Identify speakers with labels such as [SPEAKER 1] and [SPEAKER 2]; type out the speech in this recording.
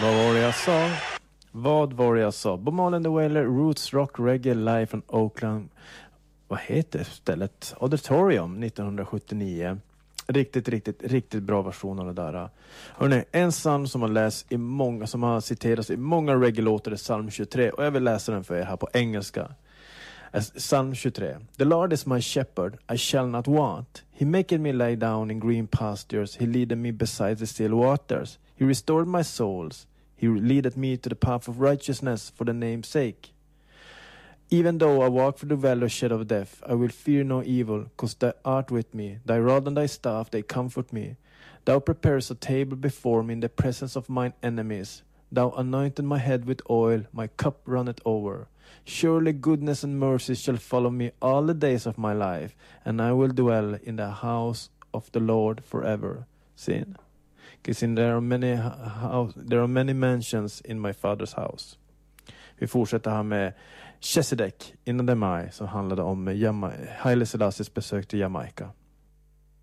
[SPEAKER 1] Vad var det jag sa? Bob Marley and the Wailers, Roots Rock Reggae live från Oakland. Vad heter stället? Auditorium 1979. Riktigt bra version av det där. Hörrni, en psalm som har citerats i många reggae-låtar är psalm 23. Och jag vill läsa den för er här på engelska. Psalm 23. The Lord is my shepherd, I shall not want. He maketh me lie down in green pastures. He leadeth me beside the still waters. He restored my souls. He leadeth me to the path of righteousness for the name's sake. Even though I walk through the valley of shadow of death, I will fear no evil, 'cause thou art with me. Thy rod and thy staff, they comfort me. Thou preparest a table before me in the presence of mine enemies. Thou anointed my head with oil, my cup runneth over. Surely goodness and mercy shall follow me all the days of my life, and I will dwell in the house of the Lord forever. Sin. There are many mansions in my father's house. Vi fortsätter här med Chesedek innan det maj, som handlade om Haile Selassies besök till Jamaica.